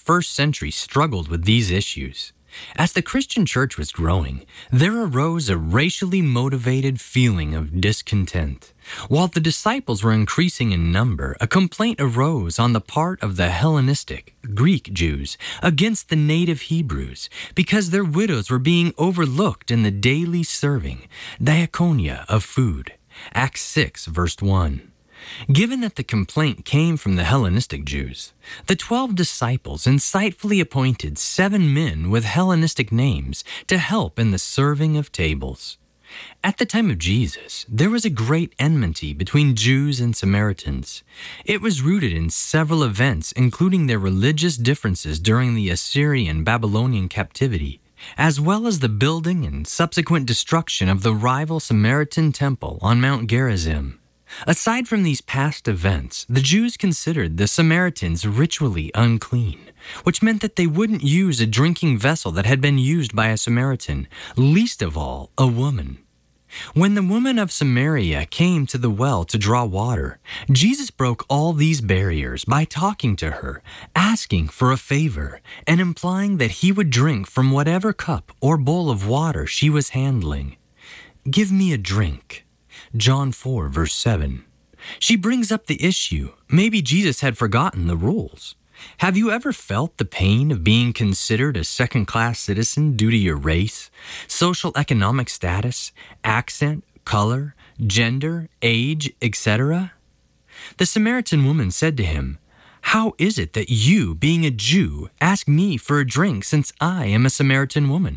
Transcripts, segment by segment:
first century struggled with these issues. As the Christian church was growing, there arose a racially motivated feeling of discontent. While the disciples were increasing in number, a complaint arose on the part of the Hellenistic, Greek Jews against the native Hebrews because their widows were being overlooked in the daily serving, diakonia of food. Acts 6, verse 1. Given that the complaint came from the Hellenistic Jews, the 12 disciples insightfully appointed 7 men with Hellenistic names to help in the serving of tables. At the time of Jesus, there was a great enmity between Jews and Samaritans. It was rooted in several events, including their religious differences during the Assyrian-Babylonian captivity, as well as the building and subsequent destruction of the rival Samaritan temple on Mount Gerizim. Aside from these past events, the Jews considered the Samaritans ritually unclean, which meant that they wouldn't use a drinking vessel that had been used by a Samaritan, least of all a woman. When the woman of Samaria came to the well to draw water, Jesus broke all these barriers by talking to her, asking for a favor, and implying that he would drink from whatever cup or bowl of water she was handling. "Give me a drink." John 4, verse 7. She brings up the issue. Maybe Jesus had forgotten the rules. Have you ever felt the pain of being considered a second-class citizen due to your race, social economic status, accent, color, gender, age, etc.? The Samaritan woman said to him, "How is it that you, being a Jew, ask me for a drink since I am a Samaritan woman?"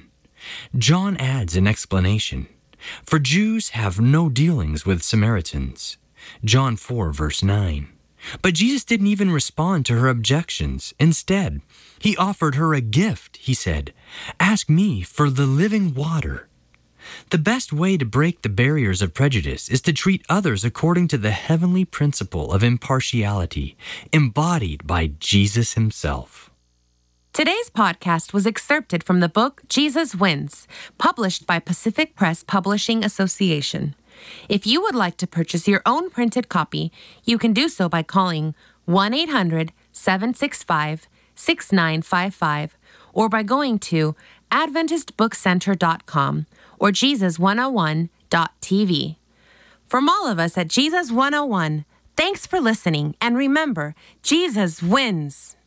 John adds an explanation. For Jews have no dealings with Samaritans. John 4, verse 9. But Jesus didn't even respond to her objections. Instead, he offered her a gift. He said, "Ask me for the living water." The best way to break the barriers of prejudice is to treat others according to the heavenly principle of impartiality, embodied by Jesus himself. Today's podcast was excerpted from the book Jesus Wins, published by Pacific Press Publishing Association. If you would like to purchase your own printed copy, you can do so by calling 1-800-765-6955 or by going to AdventistBookCenter.com or Jesus101.tv. From all of us at Jesus 101, thanks for listening, and remember, Jesus wins!